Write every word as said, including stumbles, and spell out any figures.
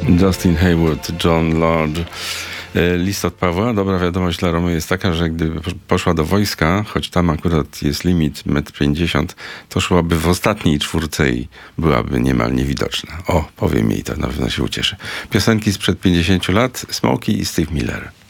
Justin Hayward, John Lord. List od Pawła. Dobra wiadomość dla Romy jest taka, że gdyby poszła do wojska, choć tam akurat jest limit metr pięćdziesiąt, to szłaby w ostatniej czwórce i byłaby niemal niewidoczna. O, powiem jej, to na pewno się ucieszy. Piosenki sprzed pięćdziesięciu lat, Smokey i Steve Miller.